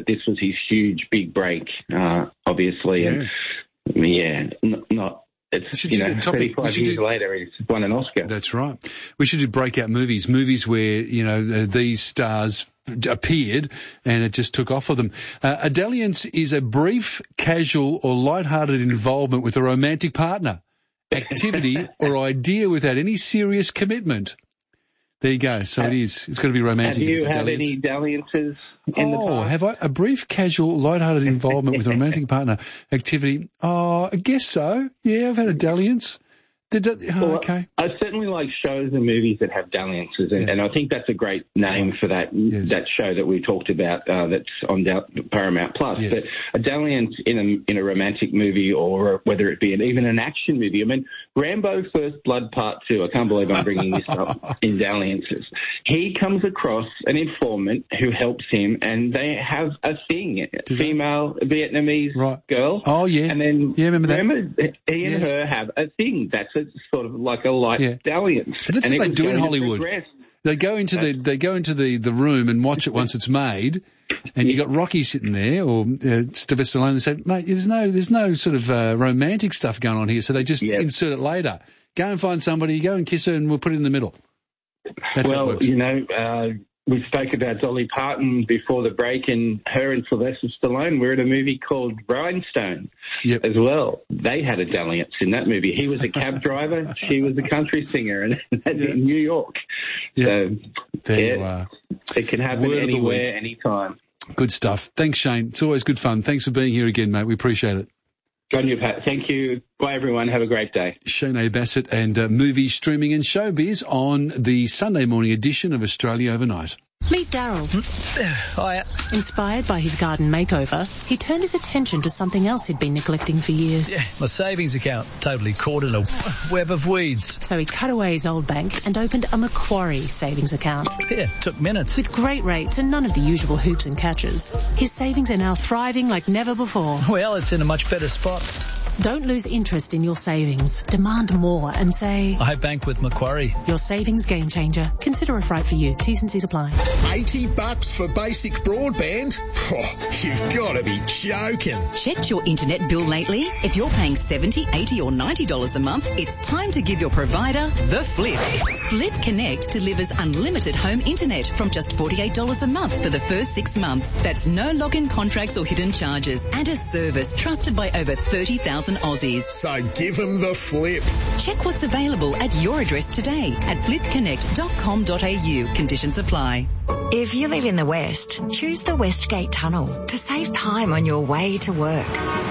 this was his huge, big break, obviously. Yeah. And, not... It's, 35 years later, he's won an Oscar. That's right. We should do breakout movies where, these stars appeared and it just took off for them. A dalliance is a brief, casual or light-hearted involvement with a romantic partner, activity or idea without any serious commitment. There you go. So it is. It's got to be romantic. Have you had any dalliances in the past? Have I? A brief, casual, light-hearted involvement with a romantic partner activity? Oh, I guess so. Yeah, I've had a dalliance. Okay. I certainly like shows and movies that have dalliances, and I think that's a great name for that show that we talked about that's on Paramount Plus. Yes. But a dalliance in a romantic movie, or whether it be even an action movie. I mean, Rambo First Blood Part 2, I can't believe I'm bringing this up in dalliances. He comes across an informant who helps him, and they have a thing, female Vietnamese girl. Oh, yeah. And then remember that? He and her have a thing. That's sort of like a light dalliance. And that's what they do in Hollywood. They go into the room and watch it once it's made, and you got Rocky sitting there or Sylvester Stallone and say, mate, there's no sort of romantic stuff going on here, so they just insert it later. Go and find somebody, go and kiss her, and we'll put it in the middle. That's how it works. We spoke about Dolly Parton before the break, and her and Sylvester Stallone were in a movie called Rhinestone as well. They had a dalliance in that movie. He was a cab driver, she was a country singer, and in New York. So there you are. It can happen anywhere, anytime. Good stuff. Thanks, Shane. It's always good fun. Thanks for being here again, mate. We appreciate it. Good on you, Pat. Thank you. Bye, everyone. Have a great day. Shane A. Bassett and movies, streaming and showbiz on the Sunday morning edition of Australia Overnight. Meet Daryl. Hiya. Inspired by his garden makeover, he turned his attention to something else he'd been neglecting for years. Yeah, my savings account, totally caught in a web of weeds. So he cut away his old bank and opened a Macquarie savings account. Yeah, took minutes. With great rates and none of the usual hoops and catches, his savings are now thriving like never before. Well, it's in a much better spot. Don't lose interest in your savings. Demand more and say, I bank with Macquarie. Your savings game changer. Consider if right for you. T's and C's apply. $80 for basic broadband? Oh, you've got to be joking. Checked your internet bill lately? If you're paying $70, $80 or $90 a month, it's time to give your provider the flip. Flip Connect delivers unlimited home internet from just $48 a month for the first 6 months. That's no login contracts or hidden charges, and a service trusted by over 30,000 Aussies. So give them the flip. Check what's available at your address today at flipconnect.com.au. Conditions apply. If you live in the West, choose the Westgate Tunnel to save time on your way to work.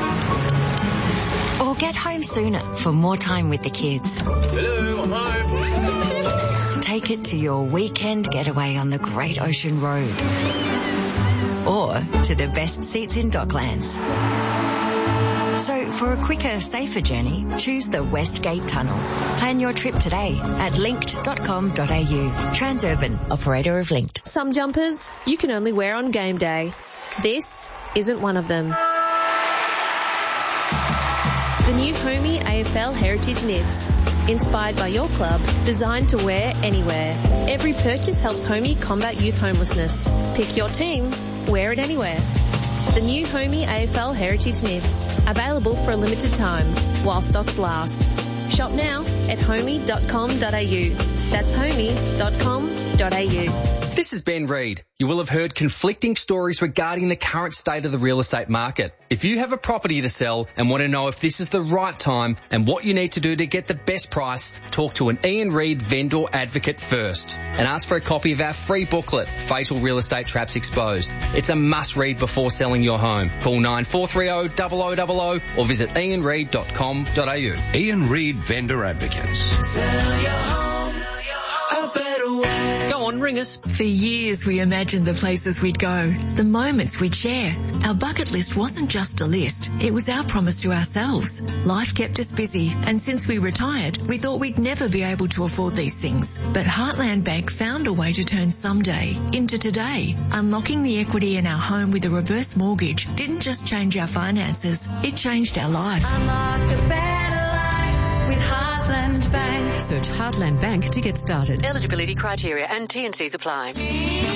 Or get home sooner for more time with the kids. Hello, I'm home. Take it to your weekend getaway on the Great Ocean Road. Or to the best seats in Docklands. So for a quicker, safer journey, choose the Westgate Tunnel. Plan your trip today at linked.com.au. Transurban, operator of Linked. Some jumpers you can only wear on game day. This isn't one of them. The new Homey AFL Heritage Knits. Inspired by your club, designed to wear anywhere. Every purchase helps Homey combat youth homelessness. Pick your team, wear it anywhere. The new Homey AFL Heritage Knits. Available for a limited time, while stocks last. Shop now at homey.com.au. That's homey.com.au. This is Ben Reid. You will have heard conflicting stories regarding the current state of the real estate market. If you have a property to sell and want to know if this is the right time and what you need to do to get the best price, talk to an Ian Reid vendor advocate first and ask for a copy of our free booklet, Fatal Real Estate Traps Exposed. It's a must-read before selling your home. Call 9430 0000 or visit ianreid.com.au. Ian Reid Vendor Advocates. Sell your home a better way. Go on, ring us. For years we imagined the places we'd go, the moments we'd share. Our bucket list wasn't just a list, it was our promise to ourselves. Life kept us busy, and since we retired, we thought we'd never be able to afford these things. But Heartland Bank found a way to turn someday into today. Unlocking the equity in our home with a reverse mortgage didn't just change our finances, it changed our lives. Unlock a better life with Heartland Bank. Search Heartland Bank to get started. Eligibility criteria and T&Cs apply.